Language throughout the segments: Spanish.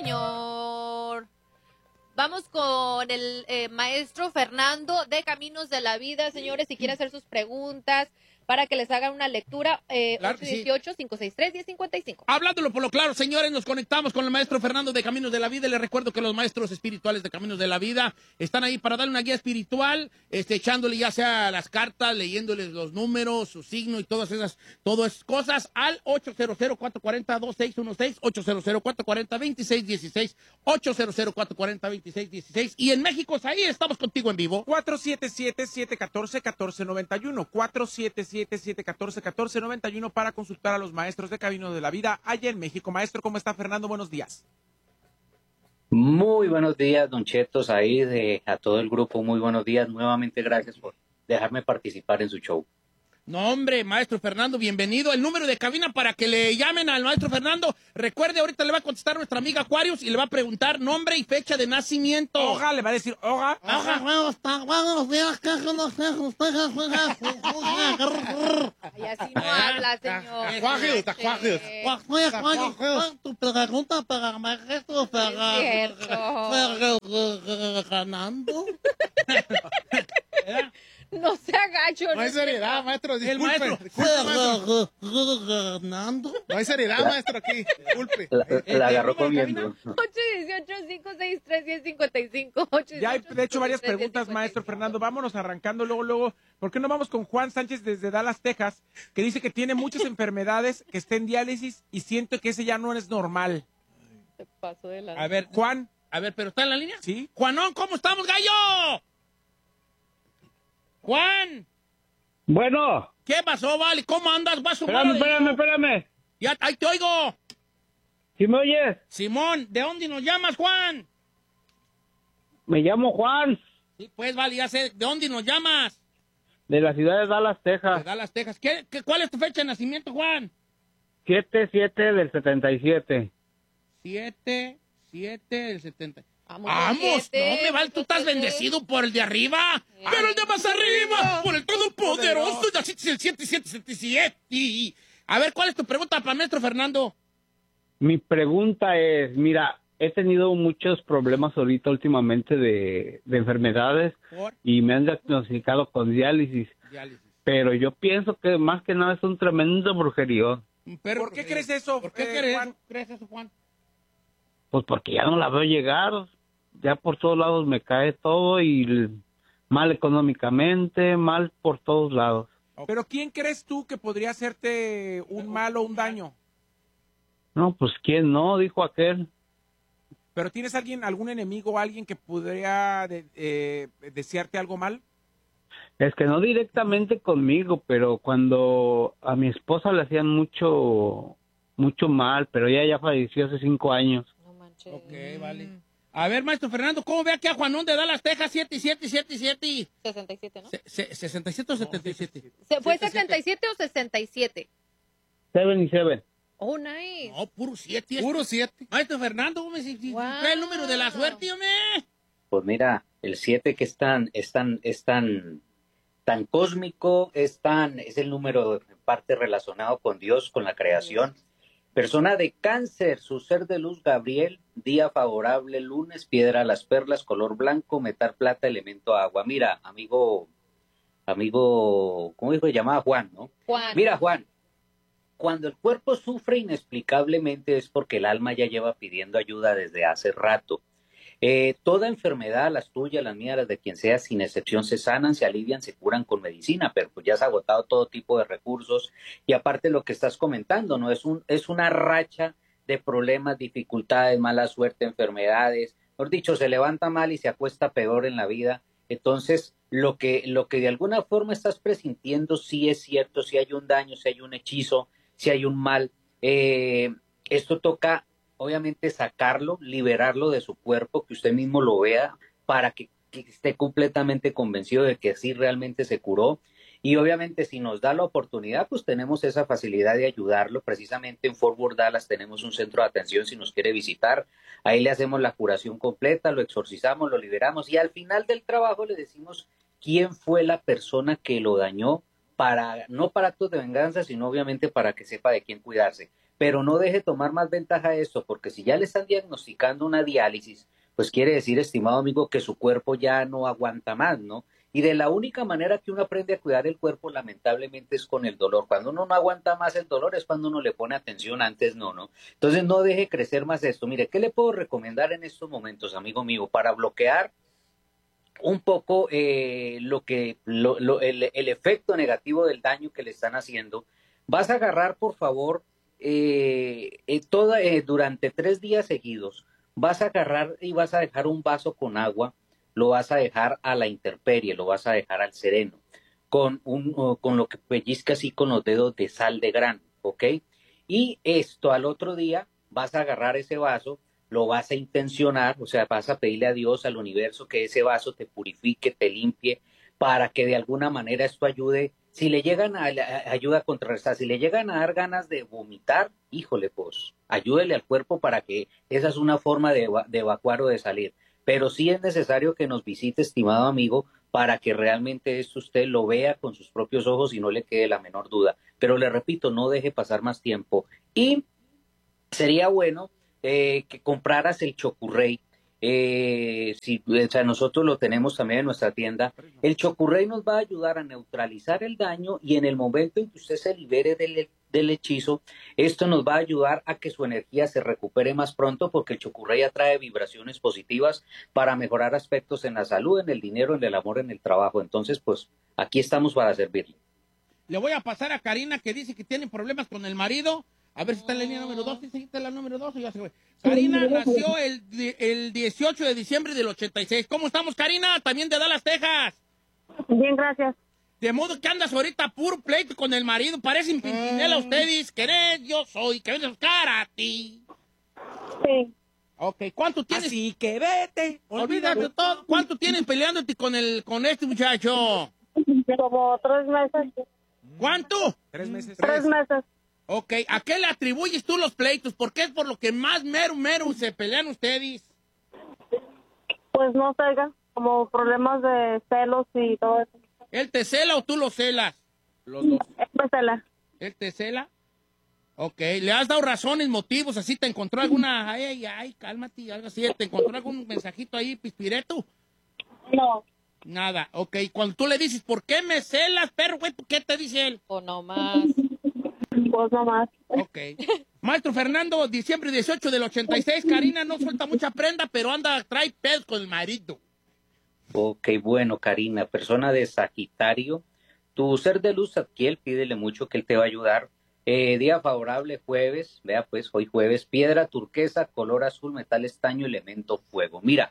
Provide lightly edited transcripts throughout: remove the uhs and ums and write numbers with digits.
señor. Vamos con el maestro Fernando de Caminos de la Vida, señores, si quiere hacer sus preguntas para que les hagan una lectura, Claro, 818-563-1055. Hablándolo por lo claro, señores, nos conectamos con el maestro Fernando de Caminos de la Vida. Les recuerdo que los maestros espirituales de Caminos de la Vida están ahí para darle una guía espiritual, echándole ya sea las cartas, leyéndoles los números, su signo y todas esas cosas al 800-440-2616, 800-440-2616, 800-440-2616. Y en México, ahí estamos contigo en vivo. 477-714-1491, 477-714-1491 para consultar a los maestros de Caminos de la Vida allá en México. Maestro, ¿cómo está, Fernando? Buenos días. Muy buenos días, Don Chetos, ahí a todo el grupo, muy buenos días. Nuevamente gracias por dejarme participar en su show. No, hombre, maestro Fernando, bienvenido. El número de cabina para que le llamen al maestro Fernando. Recuerde, ahorita le va a contestar nuestra amiga Aquarius y le va a preguntar nombre y fecha de nacimiento. Oga, le va a decir, Oga. Buenos días, ¿qué Y así no habla, señor. Tu pregunta para maestro Fernando. No se agacho. No hay seriedad, maestro. El Disculpe. maestro Fernando. No hay seriedad, maestro, aquí. Disculpe. La agarró comiendo. 818-563-1055. Ya hay, de hecho, varias preguntas, maestro Fernando. Vámonos arrancando luego. ¿Por qué no vamos con Juan Sánchez desde Dallas, Texas, que dice que tiene muchas enfermedades, que está en diálisis y siento que ese ya no es normal? Se pasó de la... A ver, Juan. A ver, ¿pero está en la línea? Sí. Juanón, ¿cómo estamos, gallo? Juan. Bueno. ¿Qué pasó, vale? ¿Cómo andas? ¿Vas a sumar? Espérame. Ya, ahí te oigo. ¿Sí me oyes? Simón, ¿de dónde nos llamas, Juan? Me llamo Juan, Sí, pues, vale, ya sé. ¿De dónde nos llamas? de la ciudad de Dallas, De Texas. Dallas, Texas. ¿Cuál es tu fecha de nacimiento, Juan? 7/7 del 77. 7 del 70. Vamos, ¡Vamos! No, me vale, tú estás bendecido por el de arriba. Pero el de más arriba, por el Todopoderoso. Y así es el 7. A ver, ¿cuál es tu pregunta para maestro Fernando? Mi pregunta es, mira, he tenido muchos problemas ahorita últimamente de enfermedades ¿Por? y me han diagnosticado con diálisis. Diálisis. Pero yo pienso que más que nada es un tremendo brujerío. ¿Por qué crees eso, ¿Por qué crees eso, Juan? Pues porque ya no la veo llegar. Ya por todos lados me cae todo y mal económicamente, mal por todos lados. Pero ¿quién crees tú que podría hacerte un mal o un daño? No, pues quién no, dijo aquel. ¿Pero tienes algún enemigo, alguien que podría desearte algo mal? Es que no directamente conmigo, pero cuando a mi esposa le hacían mucho mal, pero ella ya falleció hace 5 años. No manches. Ok, vale. A ver, maestro Fernando, ¿cómo ve aquí a Juanón de Dallas, Texas? 67, ¿no? 67 o 77. ¿Fue 77 o 67? 77. Oh, nice. No, puro 7. Puro 7. Maestro Fernando, ¿cómo trae el número de la suerte, hombre? Pues mira, el 7 que es tan cósmico, es el número en parte relacionado con Dios, con la creación. Persona de Cáncer, su ser de luz Gabriel, día favorable lunes, piedra las perlas, color blanco, metal plata, elemento agua. Mira, amigo, ¿cómo dijo? Se llamaba Juan, ¿no? Juan. Mira, Juan, cuando el cuerpo sufre inexplicablemente es porque el alma ya lleva pidiendo ayuda desde hace rato. Toda enfermedad, las tuyas, las mías, las de quien sea, sin excepción, se sanan, se alivian, se curan con medicina, pero pues ya has agotado todo tipo de recursos y aparte lo que estás comentando, ¿no? Es una racha de problemas, dificultades, mala suerte, enfermedades, mejor dicho, se levanta mal y se acuesta peor en la vida. Entonces, lo que de alguna forma estás presintiendo sí es cierto, si hay un daño, si hay un hechizo, si hay un mal. Esto toca obviamente sacarlo, liberarlo de su cuerpo, que usted mismo lo vea para que esté completamente convencido de que sí realmente se curó. Y obviamente si nos da la oportunidad, pues tenemos esa facilidad de ayudarlo. Precisamente en Fort Worth, Dallas, tenemos un centro de atención si nos quiere visitar. Ahí le hacemos la curación completa, lo exorcizamos, lo liberamos y al final del trabajo le decimos quién fue la persona que lo dañó, no para actos de venganza, sino obviamente para que sepa de quién cuidarse. pero no deje tomar más ventaja de esto, porque si ya le están diagnosticando una diálisis, pues quiere decir, estimado amigo, que su cuerpo ya no aguanta más, ¿no? Y de la única manera que uno aprende a cuidar el cuerpo, lamentablemente, es con el dolor. Cuando uno no aguanta más el dolor es cuando uno le pone atención, antes no, ¿no? Entonces no deje crecer más esto. Mire, ¿qué le puedo recomendar en estos momentos, amigo mío, para bloquear un poco el efecto negativo del daño que le están haciendo? Vas a agarrar, por favor, durante 3 días seguidos, vas a agarrar y vas a dejar un vaso con agua, lo vas a dejar a la intemperie, lo vas a dejar al sereno, con lo que pellizca así con los dedos de sal de grano, ¿ok? Y esto al otro día vas a agarrar ese vaso, lo vas a intencionar, o sea, vas a pedirle a Dios, al universo, que ese vaso te purifique, te limpie, para que de alguna manera esto ayude. Si le llegan ayuda a contrarrestar, si le llegan a dar ganas de vomitar, híjole, pues, ayúdele al cuerpo para que esa es una forma de evacuar o de salir. Pero sí es necesario que nos visite, estimado amigo, para que realmente esto usted lo vea con sus propios ojos y no le quede la menor duda. Pero le repito, no deje pasar más tiempo. Y sería bueno que compraras el Chocurrey. O sea, nosotros lo tenemos también en nuestra tienda. El Chocurrey nos va a ayudar a neutralizar el daño, y en el momento en que usted se libere del hechizo, esto nos va a ayudar a que su energía se recupere más pronto, porque el Chocurrey atrae vibraciones positivas para mejorar aspectos en la salud, en el dinero, en el amor, en el trabajo. Entonces, pues, aquí estamos para servirle. Le voy a pasar a Karina, que dice que tiene problemas con el marido. A ver si está en la línea número 2. ¿Sí está en la número 2? Ya se fue. Karina nació el 18 de diciembre del 86. ¿Cómo estamos, Karina? También de Dallas, Texas. Bien, gracias. De modo que andas ahorita puro pleito con el marido. Parecen Pimpinela ustedes. Querés, yo soy. Que ven a buscar a ti. Sí. Ok, ¿cuánto tienes? Así que vete. Olvídate todo. ¿Cuánto tienes peleándote con este muchacho? Como 3 meses. ¿Cuánto? 3 meses. 3 meses. Ok, ¿a qué le atribuyes tú los pleitos? Porque es por lo que más mero se pelean ustedes. Pues no sé, como problemas de celos y todo eso. ¿Él te cela o tú lo celas? Los dos. Él me cela. ¿Él te cela? Ok, ¿le has dado razones, motivos, así te encontró alguna, ay, cálmate, algo así, te encontró algún mensajito ahí, pispireto? No. Nada, ok, cuando tú le dices, ¿por qué me celas, perro, güey? ¿Qué te dice él? O no más. Pues no más. Ok. Maestro Fernando, diciembre 18 del 86, Karina no suelta mucha prenda, pero trae pedos con el marido. Ok, bueno, Karina, persona de Sagitario, tu ser de luz Zadkiel, pídele mucho que él te va a ayudar. Día favorable, jueves, vea pues, hoy jueves, piedra turquesa, color azul, metal estaño, elemento fuego. Mira,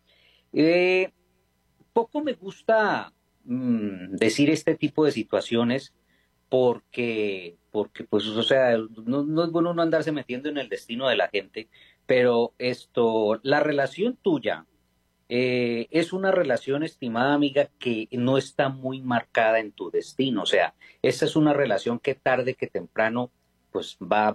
poco me gusta decir este tipo de situaciones porque pues, o sea, no es bueno no andarse metiendo en el destino de la gente, pero la relación tuya es una relación, estimada amiga, que no está muy marcada en tu destino. O sea, esta es una relación que tarde que temprano pues va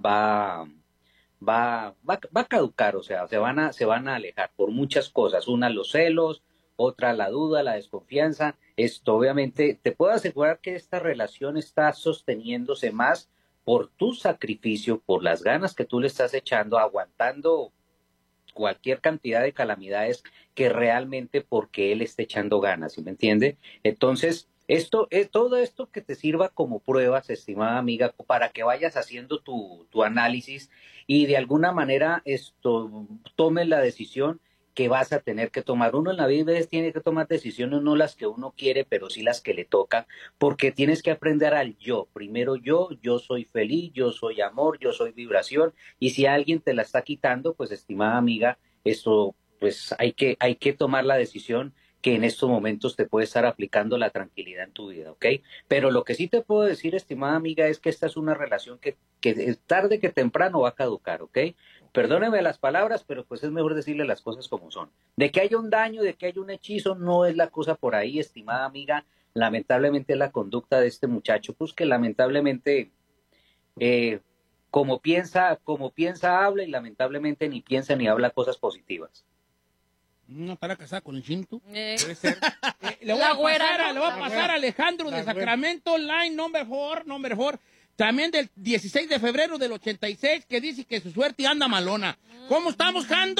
a caducar. O sea, se van a alejar por muchas cosas. Una, los celos; otra, la duda, la desconfianza. Obviamente, te puedo asegurar que esta relación está sosteniéndose más por tu sacrificio, por las ganas que tú le estás echando, aguantando cualquier cantidad de calamidades, que realmente porque él está echando ganas, ¿sí me entiende? Entonces, todo esto que te sirva como pruebas, estimada amiga, para que vayas haciendo tu análisis y de alguna manera tomes la decisión que vas a tener que tomar. Uno en la vida a veces tiene que tomar decisiones, no las que uno quiere, pero sí las que le tocan, porque tienes que aprender al yo. Primero yo soy feliz, yo soy amor, yo soy vibración, y si alguien te la está quitando, pues, estimada amiga, pues hay que tomar la decisión que en estos momentos te puede estar aplicando la tranquilidad en tu vida, ¿ok? Pero lo que sí te puedo decir, estimada amiga, es que esta es una relación que tarde que temprano va a caducar, ¿ok? Perdóneme las palabras, pero pues es mejor decirle las cosas como son. De que haya un daño, de que haya un hechizo, no es la cosa por ahí, estimada amiga. Lamentablemente la conducta de este muchacho, pues que lamentablemente como piensa habla, y lamentablemente ni piensa ni habla cosas positivas. ¿No estará casada con el Chinto? Puede ser. Le voy a pasar a Alejandro de Sacramento, line number 4. también del 16 de febrero del 86, que dice que su suerte anda malona. ¿Cómo estamos, Jando?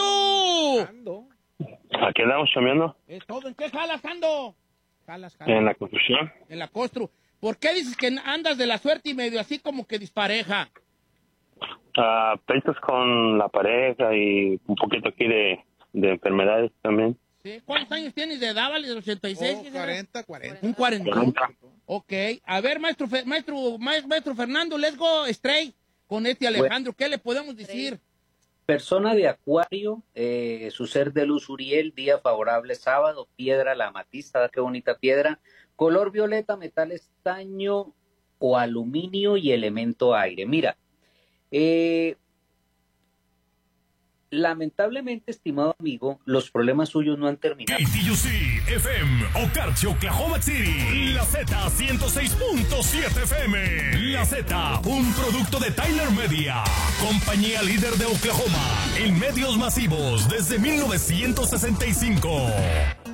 Aquí andamos chambeando. Es todo. ¿En qué jalas, Jando? Jalas. En la construcción. En la constru. ¿Por qué dices que andas de la suerte y medio así como que dispareja? Pleitos con la pareja y un poquito aquí de enfermedades también. ¿Sí? ¿Cuántos años tienes de edad, vale? ¿Del 86? 40. Un 40. Ok. A ver, maestro Fernando, let's go straight con Alejandro. ¿Qué le podemos decir? Persona de Acuario, su ser de luz Uriel, día favorable sábado, piedra la amatista, qué bonita piedra, color violeta, metal estaño o aluminio y elemento aire. Mira, lamentablemente, estimado amigo, los problemas suyos no han terminado. KTUC FM, Okarche, Oklahoma City. La Z 106.7 FM. La Z, un producto de Tyler Media, compañía líder de Oklahoma en medios masivos desde 1965.